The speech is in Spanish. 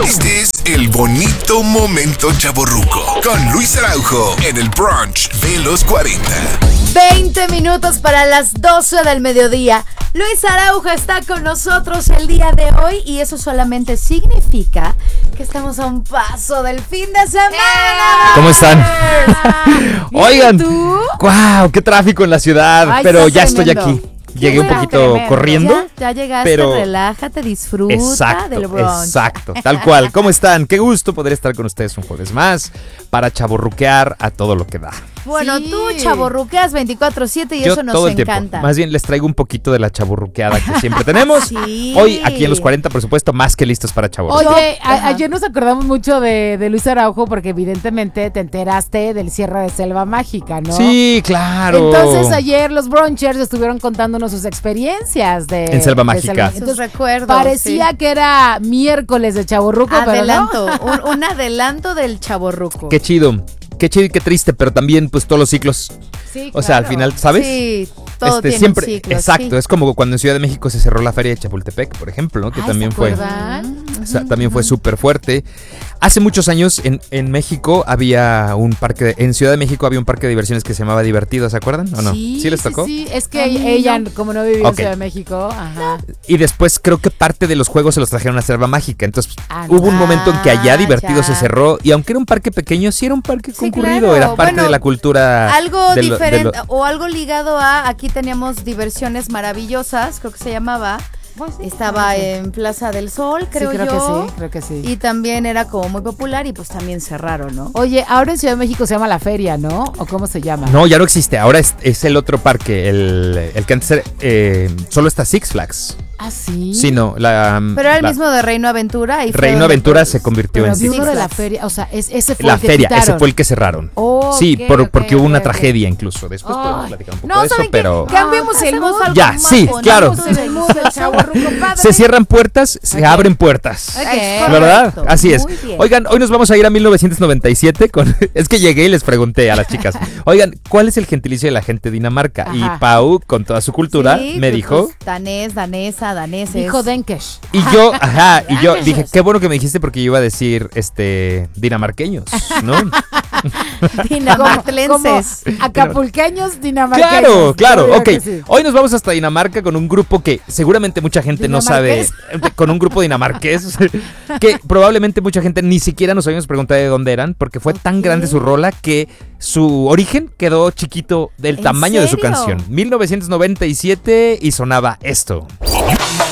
Este es el bonito momento chavorruco con Luis Araujo en el brunch de los 40. 20 minutos para las 12 del mediodía. Luis Araujo está con nosotros el día de hoy y eso solamente significa que estamos a un paso del fin de semana. ¿Cómo están? Oigan, ¿tú? ¡Wow! ¡Qué tráfico en la ciudad! Ay, pero está ya estoy tremendo. aquí. Llegué un poquito Tremendo. corriendo. Ya llegaste, pero relájate, disfruta Exacto, del brunch. exacto, tal cual. ¿Cómo están? Qué gusto poder estar con ustedes un jueves más para chavorruquear a todo lo que da. Bueno, Sí. tú chavorruqueas 24/7 y Yo eso nos todo el encanta. tiempo. Más bien les traigo un poquito de la chaburruqueada que siempre tenemos. Sí. Hoy aquí en los 40, por supuesto, más que listos para chavorruquear. Oye, Ajá. ayer nos acordamos mucho de Luis Araujo porque evidentemente te enteraste del cierre de Selva Mágica, ¿no? Sí, claro. Entonces ayer los brunchers estuvieron contándonos sus experiencias En Selva Mágica. Sus Entonces recuerdos. parecía que era miércoles de Chavorruco, pero adelanto, un adelanto del chavorruco. Qué chido. Qué chido y qué triste, pero también pues todos los ciclos. Sí, O sea, al claro. final, ¿sabes? Sí, todo tiene siempre, un ciclo. exacto, sí. es como cuando en Ciudad de México se cerró la feria de Chapultepec, por ejemplo, ¿no? Que Ay, también ¿se fue, acuerdan? o sea, también fue súper fuerte. Hace muchos años en México había un parque, en Ciudad de México había un parque de diversiones que se llamaba Divertido, ¿se acuerdan o no? Sí, les tocó? Sí, es que A mí ella, no. como no vivió Ok. en Ciudad de México, ajá. Y después creo que parte de los juegos se los trajeron a Selva Mágica, entonces Ah, hubo un momento en que allá Divertido ya. se cerró y aunque era un parque pequeño, sí era un parque Sí, concurrido, claro. era parte Bueno, de la cultura. Algo de lo- de diferente lo- o algo ligado a aquí teníamos Diversiones Maravillosas, creo que se llamaba. Estaba en Plaza del Sol, creo sí, yo. creo que sí. Y también era como muy popular y pues también cerraron, ¿no? Oye, ahora en Ciudad de México se llama La Feria, ¿no? ¿O cómo se llama? No, ya no existe. Ahora es el otro parque, el que antes era, solo está Six Flags. ¿Ah, sí? Sí, no, Pero era el mismo de Reino Aventura. Y fue Reino donde, Aventura pues, se convirtió Pero en vi Six uno de la Flags. feria, o sea, ese fue La el que feria, ese quitaron. fue el que cerraron. Oh, Sí, ok, porque ok, hubo una ok. tragedia incluso. Después podemos Ay. platicar un poco No, de eso, ¿saben qué? pero Cambiemos el mood. algo Ya, más sí, bonito claro. del mood del chavorruco, padre. se cierran puertas, se Ok. abren puertas. Ok. Es ¿Verdad? correcto. Así es. Muy bien. Oigan, hoy nos vamos a ir a 1997 es que llegué y les pregunté a las chicas, oigan, ¿cuál es el gentilicio de la gente de Dinamarca? Ajá. Y Pau, con toda su cultura, Sí, me pues, dijo, pues, danés, danesa, daneses. Dijo Denkesh. y yo, y yo dije, qué bueno que me dijiste porque yo iba a decir, dinamarqueños, ¿no? Dinamartlenses. Como acapulqueños, dinamarqueños. Claro, Obvio ok. que sí. Hoy nos vamos hasta Dinamarca con un grupo que seguramente mucha gente no sabe, con un grupo dinamarqués, que probablemente mucha gente ni siquiera nos habíamos preguntado de dónde eran, porque fue tan grande su rola que su origen quedó chiquito del ¿En tamaño de su serio? canción. 1997 y sonaba esto.